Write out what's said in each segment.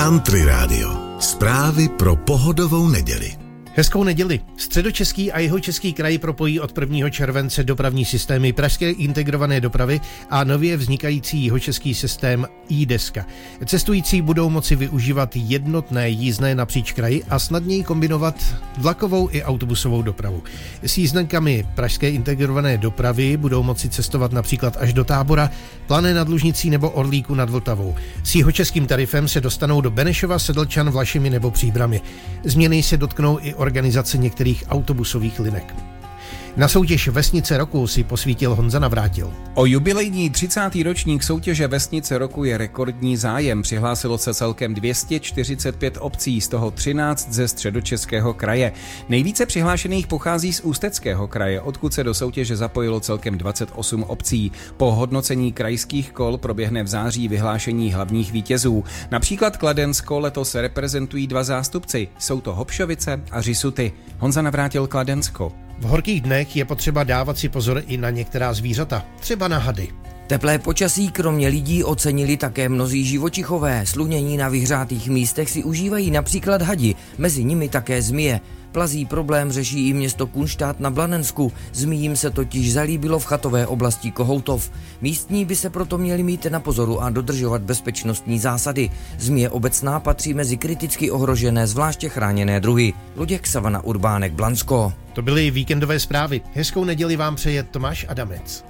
Country Radio. Zprávy pro pohodovou neděli. Hezkou neděli. Středočeský a jihočeský kraj propojí od 1. července dopravní systémy pražské integrované dopravy a nově vznikající jihočeský systém iDeska. Cestující budou moci využívat jednotné jízdné napříč kraji a snadněji kombinovat vlakovou i autobusovou dopravu. S jízdenkami pražské integrované dopravy budou moci cestovat například až do Tábora, Plané nad Lužnicí nebo Orlíku nad Vltavou. S jihočeským tarifem se dostanou do Benešova, Sedlčan, Vlašimi nebo Příbrami. Změny se dotknou i organizace některých autobusových linek. Na soutěž Vesnice roku si posvítil Honza Navrátil. O jubilejní 30. ročník soutěže Vesnice roku je rekordní zájem. Přihlásilo se celkem 245 obcí, z toho 13 ze Středočeského kraje. Nejvíce přihlášených pochází z Ústeckého kraje, odkud se do soutěže zapojilo celkem 28 obcí. Po hodnocení krajských kol proběhne v září vyhlášení hlavních vítězů. Například Kladensko letos reprezentují 2 zástupci. Jsou to Hopšovice a Řisuty. Honza Navrátil, Kladensko. V horkých dnech je potřeba dávat si pozor i na některá zvířata, třeba na hady. Teplé počasí kromě lidí ocenili také mnozí živočichové. Slunění na vyhřátých místech si užívají například hadi, mezi nimi také zmije. Plazí problém řeší i město Kunštát na Blanensku. Zmijím se totiž zalíbilo v chatové oblasti Kohoutov. Místní by se proto měli mít na pozoru a dodržovat bezpečnostní zásady. Zmije obecná patří mezi kriticky ohrožené zvláště chráněné druhy. Luděk Savana Urbánek, Blansko. To byly víkendové zprávy. Hezkou neděli vám přeje Tomáš Adamec.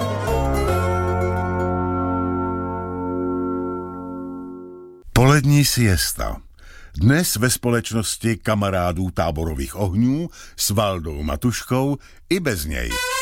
Polední siesta. Dnes ve společnosti kamarádů Táborových ohňů s Valdou Matuškou i bez něj.